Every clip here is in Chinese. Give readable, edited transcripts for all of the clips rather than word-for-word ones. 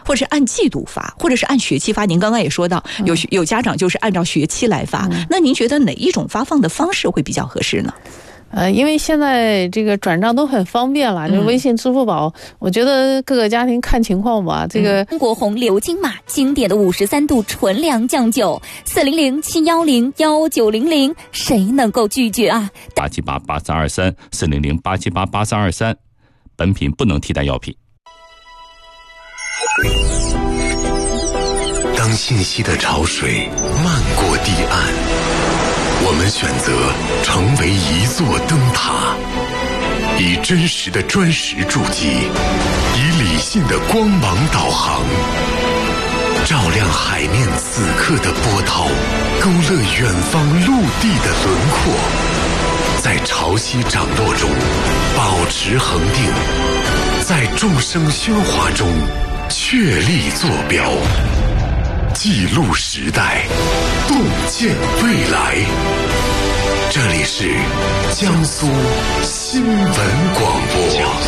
或者按季度发，或者是按学期发。您刚刚也说到，有家长就是按照学期来发，那您觉得哪一种发放的方式会比较合适呢？ 因为现在这个转账都很方便了，就是微信、支付宝，我觉得各个家庭看情况吧。这个中国红鎏金马经典的53度纯粮酱酒，400-710-1900，谁能够拒绝啊 ？8788323，400-8788323，本品不能替代药品。 当信息的潮水漫过堤岸，我们选择成为一座灯塔，以真实的砖石筑基，以理性的光芒导航，照亮海面此刻的波涛，勾勒远方陆地的轮廓，在潮汐涨落中保持恒定，在众生喧哗中确立坐标，记录时代，洞见未来。这里是江苏新闻广播。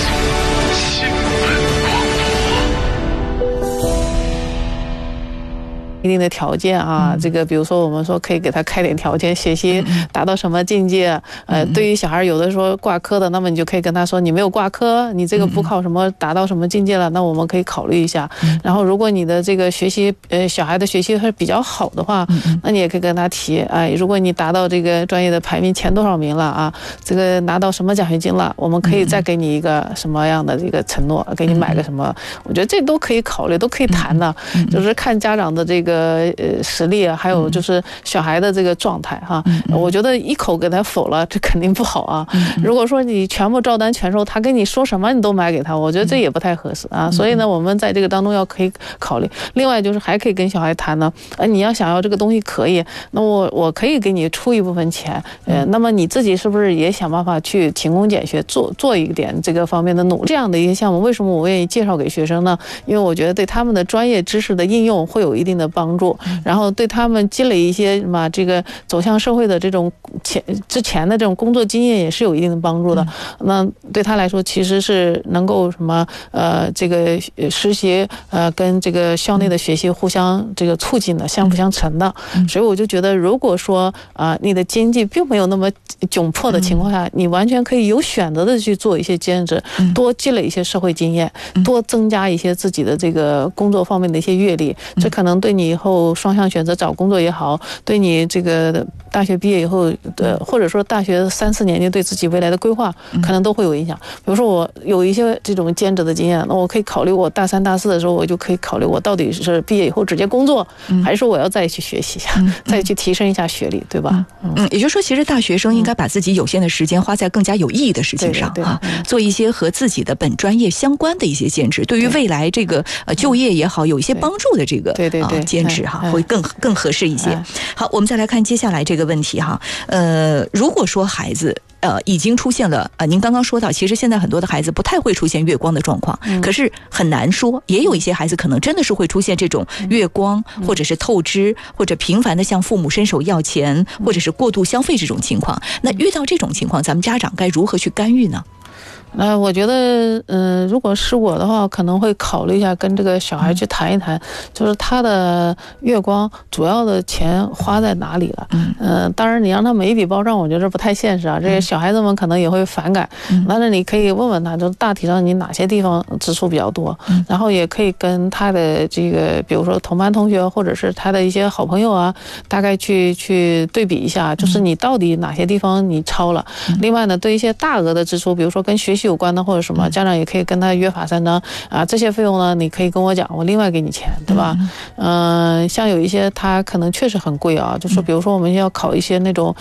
一定的条件啊，这个比如说我们说可以给他开点条件，学习达到什么境界，对于小孩有的说挂科的，那么你就可以跟他说你没有挂科，你这个补考什么达到什么境界了，那我们可以考虑一下。然后如果你的这个学习小孩的学习是比较好的话，那你也可以跟他提，如果你达到这个专业的排名前多少名了啊，这个拿到什么奖学金了，我们可以再给你一个什么样的这个承诺，给你买个什么，我觉得这都可以考虑，都可以谈的，就是看家长的这个实力啊，还有就是小孩的这个状态哈。我觉得一口给他否了，这肯定不好啊。如果说你全部照单全收，他跟你说什么你都买给他，我觉得这也不太合适啊。所以呢，我们在这个当中要可以考虑。另外就是还可以跟小孩谈呢，你要想要这个东西可以，那我可以给你出一部分钱，那么你自己是不是也想办法去勤工俭学，做一点这个方面的努力？这样的一些项目，为什么我愿意介绍给学生呢？因为我觉得对他们的专业知识的应用会有一定的帮助。然后对他们积累一些什么这个走向社会的这种之前的这种工作经验也是有一定的帮助的。那对他来说其实是能够什么这个实习跟这个校内的学习互相这个促进的，相辅相成的。所以我就觉得如果说你的经济并没有那么窘迫的情况下，你完全可以有选择的去做一些兼职，多积累一些社会经验，多增加一些自己的这个工作方面的一些阅历，这可能对你以后双向选择找工作也好，对你这个大学毕业以后的，或者说大学3-4年级对自己未来的规划可能都会有影响。比如说我有一些这种兼职的经验，那我可以考虑我大3、大4的时候，我就可以考虑我到底是毕业以后直接工作，还是说我要再去学习一下，再去提升一下学历，对吧？ 也就是说其实大学生应该把自己有限的时间花在更加有意义的事情上啊，做一些和自己的本专业相关的一些兼职，对于未来这个就业也好有一些帮助的这个兼职哈，会更合适一些。好，我们再来看接下来这个问题哈，如果说孩子已经出现了您刚刚说到，其实现在很多的孩子不太会出现月光的状况，可是很难说，也有一些孩子可能真的是会出现这种月光，或者是透支，或者频繁的向父母伸手要钱，或者是过度消费这种情况。那遇到这种情况，咱们家长该如何去干预呢？ 我觉得如果是我的话，可能会考虑一下跟这个小孩去谈一谈，就是他的月光主要的钱花在哪里了。当然你让他每一笔报账，我觉得不太现实啊，这些小孩子们可能也会反感。但是你可以问问他，就是大体上你哪些地方支出比较多，然后也可以跟他的这个比如说同班同学或者是他的一些好朋友啊，大概去对比一下，就是你到底哪些地方你超了。另外呢，对一些大额的支出，比如说跟学习有关的或者什么，家长也可以跟他约法三章啊，这些费用呢你可以跟我讲，我另外给你钱，对吧？像有一些他可能确实很贵啊，就是比如说我们要考一些那种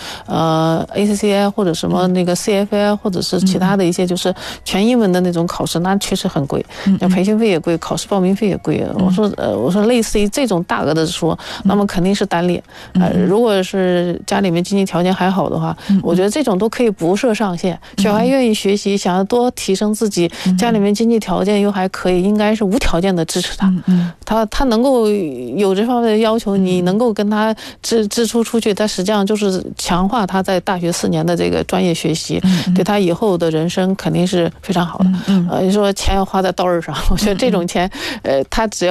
ACCI 或者什么那个 CFI 或者是其他的一些就是全英文的那种考试，那确实很贵，培训费也贵，考试报名费也贵。我说类似于这种大额的支出，那么肯定是单列。如果是家里面经济条件还好的话，我觉得这种都可以不设上限。小孩愿意学习，想要多提升自己，家里面经济条件又还可以，应该是无条件的支持他。他能够有这方面的要求，你能够跟他支出出去，他实际上就是强化他在大学4年的这个专业学习，对他以后的人生肯定是非常好的。你说钱要花在刀刃上，我觉得这种钱他只要